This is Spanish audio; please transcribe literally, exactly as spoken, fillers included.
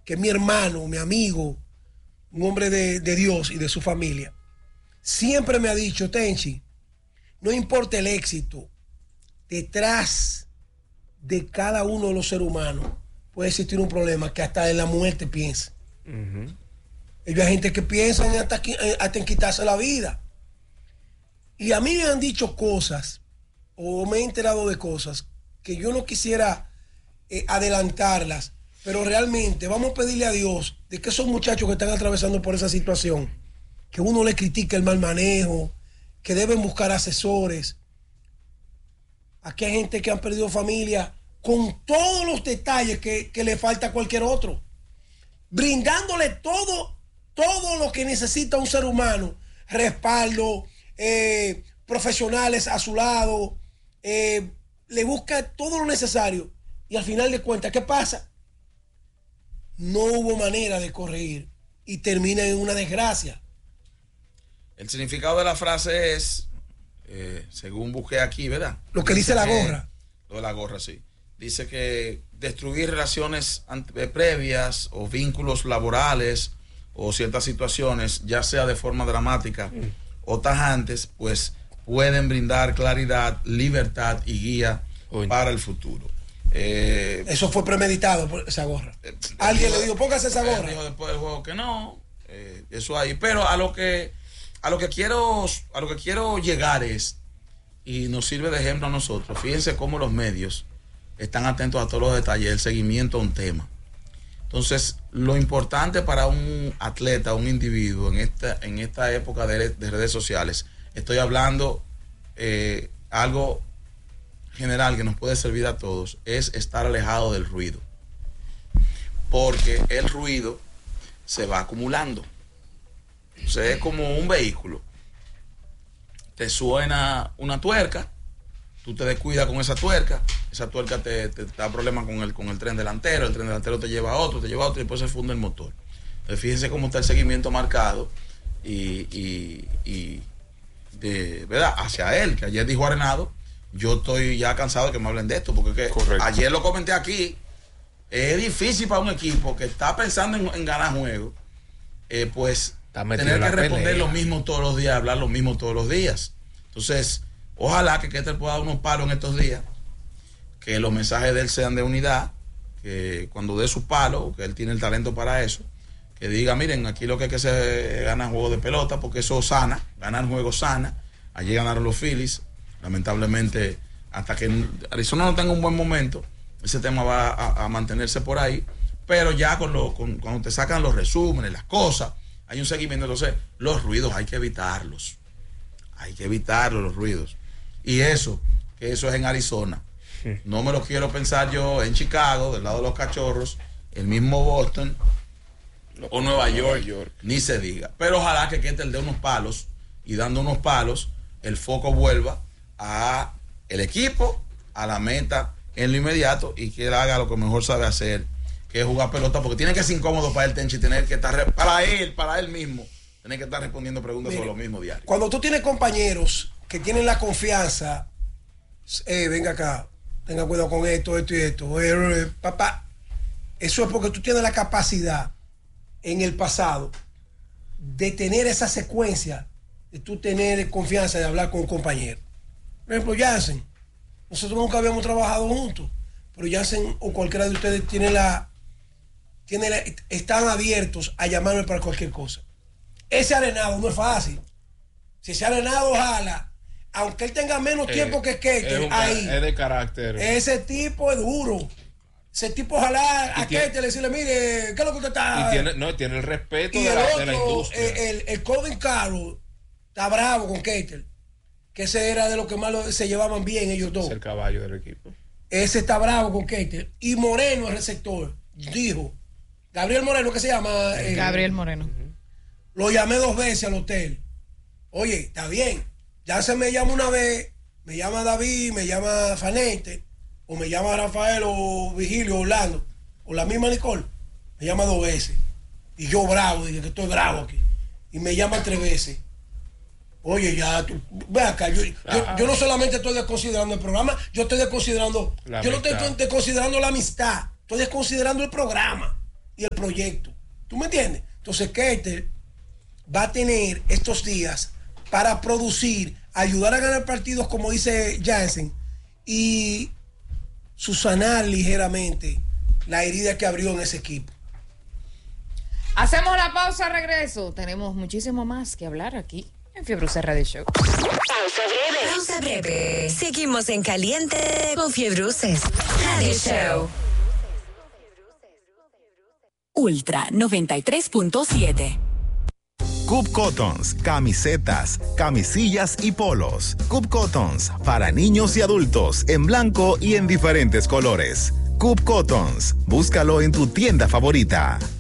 que es mi hermano, mi amigo, un hombre de, de Dios y de su familia, siempre me ha dicho, Tenchi, no importa el éxito, detrás de cada uno de los seres humanos puede existir un problema que hasta en la muerte piensa. Uh-huh. Hay gente que piensa en hasta, hasta en quitarse la vida. Y a mí me han dicho cosas, o me he enterado de cosas, que yo no quisiera eh, adelantarlas, pero realmente vamos a pedirle a Dios de que esos muchachos que están atravesando por esa situación, que uno le critique el mal manejo, que deben buscar asesores. Aquí hay gente que han perdido familia con todos los detalles que, que le falta a cualquier otro, brindándole todo, todo lo que necesita un ser humano, respaldo, eh, profesionales a su lado, eh, le busca todo lo necesario y al final de cuentas, ¿qué pasa? No hubo manera de corregir y termina en una desgracia. El significado de la frase es, eh, según busqué aquí, ¿verdad? Lo que dice, dice la que, gorra. Lo de la gorra, sí. Dice que destruir relaciones ante, previas o vínculos laborales o ciertas situaciones, ya sea de forma dramática mm. o tajantes, pues pueden brindar claridad, libertad y guía Uy. para el futuro. Eh, Eso fue premeditado por esa gorra. Eh, Alguien dijo, le dijo, póngase esa gorra. Dijo después del juego que no. Eh, eso ahí. Pero a lo que a lo que quiero a lo que quiero llegar es, y nos sirve de ejemplo a nosotros, fíjense cómo los medios están atentos a todos los detalles, el seguimiento a un tema. Entonces, lo importante para un atleta, un individuo en esta, en esta época de, de redes sociales, estoy hablando eh, algo general que nos puede servir a todos, es estar alejado del ruido. Porque el ruido se va acumulando. O sea, es como un vehículo. Te suena una tuerca, tú te descuidas con esa tuerca, esa tuerca te, te, te da problemas con el, con el tren delantero, el tren delantero te lleva a otro, te lleva a otro y después se funde el motor. Entonces fíjense cómo está el seguimiento marcado y, y, y de, ¿verdad? Hacia él, que ayer dijo Arenado, yo estoy ya cansado de que me hablen de esto, porque que ayer lo comenté aquí, es difícil para un equipo que está pensando en, en ganar juegos, eh, pues tener que responder pelea. lo mismo todos los días, hablar lo mismo todos los días. Entonces, ojalá que Ketel pueda dar unos palos en estos días, que los mensajes de él sean de unidad, que cuando dé su palo, que él tiene el talento para eso, que diga, miren, aquí lo que hay que hacer es ganar juegos de pelota, porque eso sana, ganar juegos sana. Allí ganaron los Phillies, lamentablemente, hasta que Arizona no tenga un buen momento, ese tema va a, a mantenerse por ahí, pero ya con lo, con, cuando te sacan los resúmenes, las cosas, hay un seguimiento. Entonces los ruidos hay que evitarlos, hay que evitarlos los ruidos, y eso, que eso es en Arizona, no me lo quiero pensar yo en Chicago, del lado de los Cachorros, el mismo Boston o Nueva York, York, ni se diga, pero ojalá que Ketel dé unos palos, y dando unos palos el foco vuelva a el equipo, a la meta en lo inmediato, y que él haga lo que mejor sabe hacer, que es jugar pelota, porque tiene que ser incómodo para él, Tenchi, tener que estar, para él, para él mismo, tener que estar respondiendo preguntas Mire, sobre lo mismo diario. Cuando tú tienes compañeros que tienen la confianza, eh, venga acá, tenga cuidado con esto, esto y esto, eh, eh, papá, eso es porque tú tienes la capacidad en el pasado de tener esa secuencia, de tú tener confianza de hablar con un compañero. Por ejemplo, Jansen, nosotros nunca habíamos trabajado juntos, pero Jansen o cualquiera de ustedes tiene la, tiene la, están abiertos a llamarme para cualquier cosa. Ese Arenado no es fácil. Si ese Arenado jala, aunque él tenga menos eh, tiempo que Ketel, es ahí es de carácter. Ese tipo es duro. Ese tipo ojalá a Ketel decirle, mire, ¿qué es lo que usted está? Y tiene, no, tiene el respeto y de, el la, otro, de la industria. El, el, el Colvin Carlos está bravo con Ketel, que ese era de los que más lo, se llevaban bien ellos dos. Es el caballo del equipo. Ese está bravo con Ketel. Y Moreno, el receptor, dijo, Gabriel Moreno, ¿qué se llama? Eh, Gabriel Moreno. Uh-huh. Lo llamé dos veces al hotel. Oye, está bien. Ya se me llama una vez, me llama David, me llama Fanete, o me llama Rafael, o Vigilio, o Orlando, o la misma Nicole. Me llama dos veces. Y yo bravo, dije que estoy bravo aquí. Y me llama tres veces. Oye, ya, tú, ve acá, yo, yo, yo no solamente estoy desconsiderando el programa, yo estoy desconsiderando, la yo no estoy desconsiderando la amistad, estoy desconsiderando el programa. y el proyecto. ¿Tú me entiendes? Entonces Keter va a tener estos días para producir, ayudar a ganar partidos, como dice Jansen, y susanar ligeramente la herida que abrió en ese equipo. Hacemos la pausa, regreso. Tenemos muchísimo más que hablar aquí en Fiebre U C Radio Show. Pausa breve. Pausa breve. Seguimos en caliente con Fiebre U C Radio Show. Ultra noventa y tres punto siete. Coop Cottons, camisetas, camisillas y polos. Coop Cottons, para niños y adultos, en blanco y en diferentes colores. Coop Cottons, búscalo en tu tienda favorita.